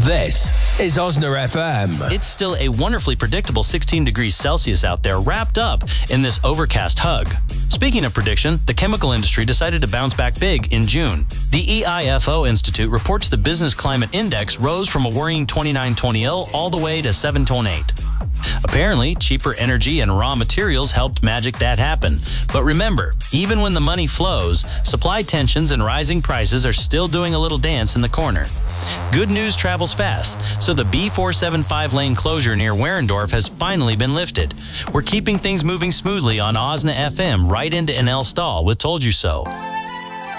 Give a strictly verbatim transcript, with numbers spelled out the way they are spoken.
This is Osner F M. It's still a wonderfully predictable sixteen degrees Celsius out there, wrapped up in this overcast hug. Speaking of prediction, the chemical industry decided to bounce back big in June. The E I F O Institute reports the Business Climate Index rose from a worrying twenty-nine twenty all the way to seven twenty-eight. Apparently, cheaper energy and raw materials helped magic that happen. But remember, even when the money flows, supply tensions and rising prices are still doing a little dance in the corner. Good news travels fast, so the B four seventy-five lane closure near Werendorf has finally been lifted. We're keeping things moving smoothly on Osna F M right into N L Stall with Told You So.